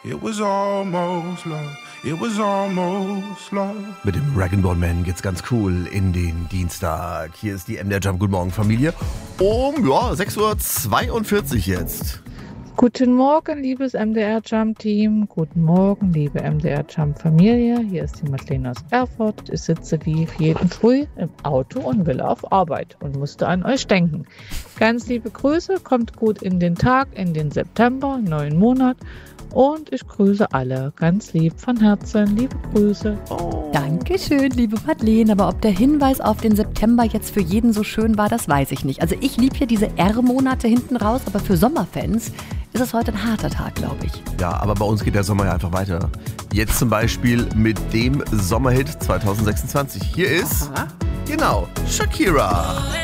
It was almost love. It was almost love. Mit dem Rag&Bone Man geht's ganz cool in den Dienstag. Hier ist die MDR Jump. Guten Morgen, Familie. 6:42 Uhr jetzt. Guten Morgen, liebes MDR Jump Team. Guten Morgen, liebe MDR Jump Familie. Hier ist die Madeleine aus Erfurt. Ich sitze wie jeden Früh im Auto und will auf Arbeit und musste an euch denken. Ganz liebe Grüße, kommt gut in den Tag, in den September, neuen Monat. Und ich grüße alle ganz lieb von Herzen. Liebe Grüße. Oh. Dankeschön, liebe Madeleine. Aber ob der Hinweis auf den September jetzt für jeden so schön war, das weiß ich nicht. Also ich liebe hier diese R-Monate hinten raus, aber für Sommerfans ist es heute ein harter Tag, glaube ich. Ja, aber bei uns geht der Sommer ja einfach weiter. Jetzt zum Beispiel mit dem Sommerhit 2026. Hier ist, genau, Shakira.